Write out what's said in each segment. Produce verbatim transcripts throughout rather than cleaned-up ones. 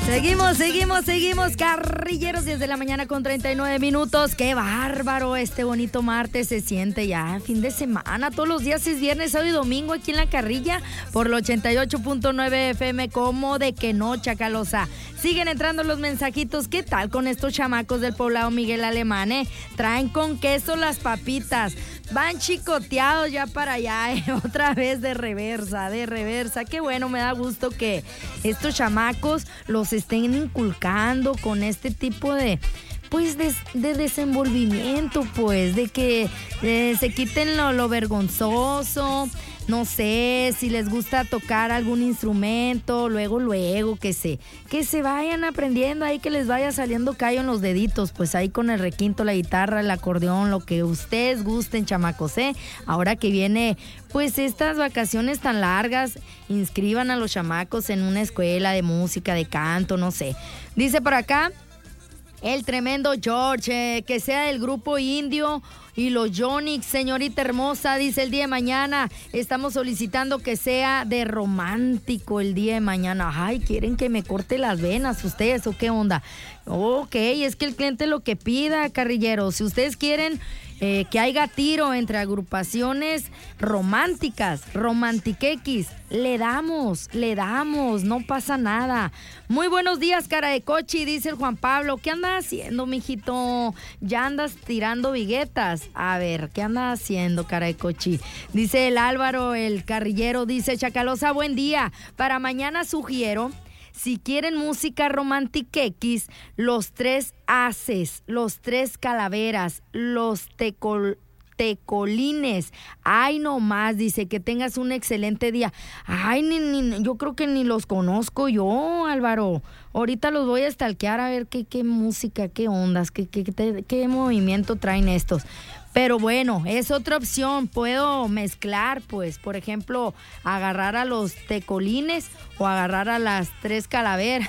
Seguimos, seguimos, seguimos, carrilleros, diez de la mañana con treinta y nueve minutos. ¡Qué bárbaro! Este bonito martes se siente ya fin de semana. Todos los días es viernes, sábado y domingo aquí en La Carrilla por el ochenta y ocho punto nueve F M. ¿Cómo de que no, Chacalosa? Siguen entrando los mensajitos. ¿Qué tal con estos chamacos del poblado Miguel Alemán, eh? Traen con queso las papitas. Van chicoteados ya para allá, eh. Otra vez de reversa, de reversa. Qué bueno, me da gusto que estos chamacos los estén inculcando con este tipo de, pues, de, de desenvolvimiento, pues, de que eh, se quiten lo, lo vergonzoso. No sé, si les gusta tocar algún instrumento, luego, luego, que se, que se vayan aprendiendo ahí, que les vaya saliendo callo en los deditos, pues ahí con el requinto, la guitarra, el acordeón, lo que ustedes gusten, chamacos, ¿eh? Ahora que viene, pues, estas vacaciones tan largas, inscriban a los chamacos en una escuela de música, de canto, no sé. Dice por acá, el tremendo George, eh, que sea del grupo Indio y los Yonix, señorita hermosa, dice el día de mañana, estamos solicitando que sea de romántico el día de mañana. Ay, ¿quieren que me corte las venas ustedes o qué onda? Ok, es que el cliente lo que pida, carrilleros. Si ustedes quieren eh, que haya tiro entre agrupaciones románticas, romantiquequis, le damos, le damos, no pasa nada. Muy buenos días, cara de cochi, dice el Juan Pablo. ¿Qué andas haciendo, mijito? ¿Ya andas tirando viguetas? A ver, ¿qué andas haciendo, cara de cochi? Dice el Álvaro, el carrillero, dice Chacalosa, buen día. Para mañana sugiero, si quieren música romantiquequis, los tres haces, los tres calaveras, los tecol... tecolines. Ay, no más, dice, que tengas un excelente día. Ay, ni, ni, yo creo que ni los conozco yo, Álvaro. Ahorita los voy a stalkear a ver qué, qué música, qué ondas, qué, qué, qué, qué movimiento traen estos. Pero bueno, es otra opción. Puedo mezclar, pues, por ejemplo, agarrar a los tecolines o agarrar a las tres calaveras.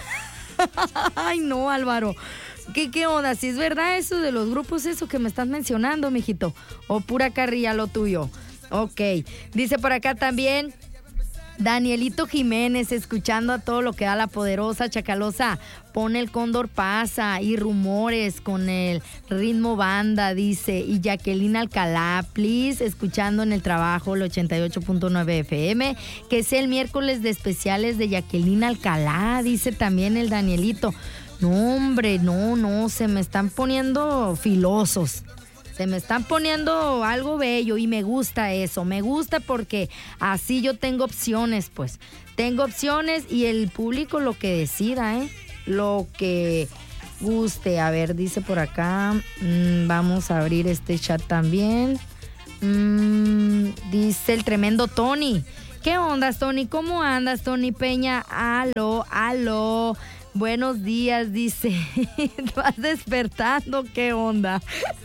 Ay, no, Álvaro. ¿Qué, qué onda? Si es verdad eso de los grupos, eso que me estás mencionando, mijito, o pura carrilla lo tuyo. Ok, dice por acá también Danielito Jiménez, escuchando a todo lo que da la poderosa Chacalosa, pone el Cóndor Pasa y Rumores con el ritmo banda, dice, y Jacqueline Alcalá, please, escuchando en el trabajo el ochenta y ocho punto nueve F M, que sea el miércoles de especiales de Jacqueline Alcalá, dice también el Danielito. No, hombre, no, no, se me están poniendo filosos, se me están poniendo algo bello y me gusta eso, me gusta porque así yo tengo opciones, pues, tengo opciones y el público lo que decida, ¿eh? Lo que guste. A ver, dice por acá, mmm, vamos a abrir este chat también, mmm, dice el tremendo Tony. ¿Qué onda, Tony? ¿Cómo andas, Tony Peña? Aló, aló. Buenos días, dice. Vas despertando, ¿qué onda?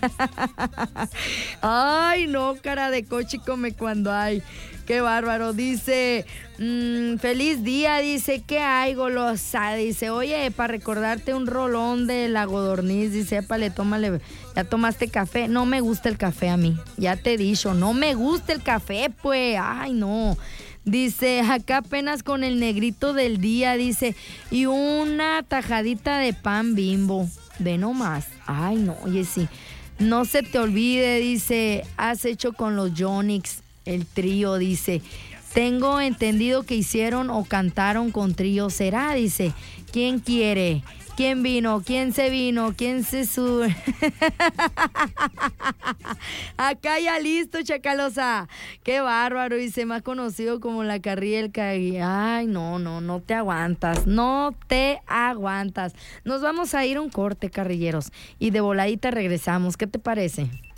Ay, no, cara de cochi come cuando hay. Qué bárbaro, dice. Mmm, feliz día, dice. ¿Qué hay, golosa? Dice, oye, para recordarte un rolón de la Godorniz, dice, épale, tómale. ¿Ya tomaste café? No me gusta el café a mí. Ya te he dicho, no me gusta el café, pues. Ay, no. Dice, acá apenas con el negrito del día, dice, y una tajadita de pan Bimbo. Ve nomás. Ay, no, oye, sí. No se te olvide, dice, has hecho con los Yonix, el trío, dice. Tengo entendido que hicieron o cantaron con trío. ¿Será? Dice, ¿quién quiere? ¿Quién vino? ¿Quién se vino? ¿Quién se sube? Acá ya listo, Chacalosa. Qué bárbaro. Y se me ha conocido como la carrilla del Cagui. Ay, no, no, no te aguantas. No te aguantas. Nos vamos a ir a un corte, carrilleros. Y de voladita regresamos. ¿Qué te parece?